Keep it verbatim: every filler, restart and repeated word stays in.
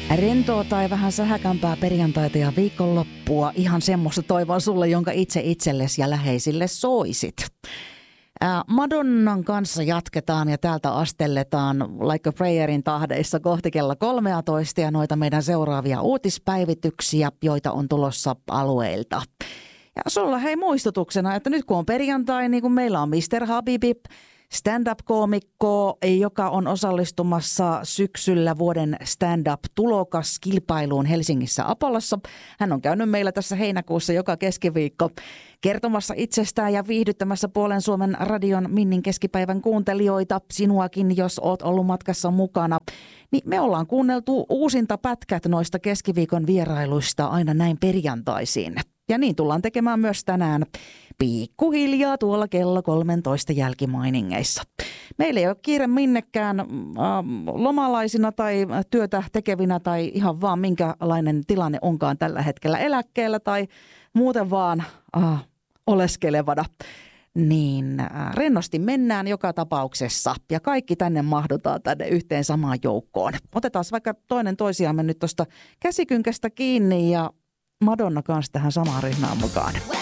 Rentoa tai vähän sähäkämpää perjantaita ja viikonloppua. Ihan semmoista toivon sulle, jonka itse itsellesi ja läheisille soisit. Ää, Madonnan kanssa jatketaan ja täältä astelletaan Like a Prayerin tahdeissa kohti kello kolmetoista ja noita meidän seuraavia uutispäivityksiä, joita on tulossa alueilta. Ja sulla hei muistutuksena, että nyt kun on perjantai, niin kun meillä on mister Habibi, stand-up-koomikko, joka on osallistumassa syksyllä vuoden stand-up-tulokaskilpailuun Helsingissä Apollossa. Hän on käynyt meillä tässä heinäkuussa joka keskiviikko kertomassa itsestään ja viihdyttämässä puolen Suomen radion Minnin keskipäivän kuuntelijoita. Sinuakin, jos oot ollut matkassa mukana. Niin me ollaan kuunneltu uusinta pätkät noista keskiviikon vierailuista aina näin perjantaisin. Ja niin tullaan tekemään myös tänään pikkuhiljaa tuolla kello kolmetoista jälkimainingeissa. Meillä ei ole kiire minnekään äh, lomalaisina tai työtä tekevinä tai ihan vaan minkälainen tilanne onkaan tällä hetkellä eläkkeellä tai muuten vaan äh, oleskelevana. Niin äh, rennosti mennään joka tapauksessa ja kaikki tänne mahdutaan tänne yhteen samaan joukkoon. Otetaan vaikka toinen toisiamme nyt tuosta käsikynkästä kiinni ja Madonna kanssa tähän samaan ryhmään mukaan.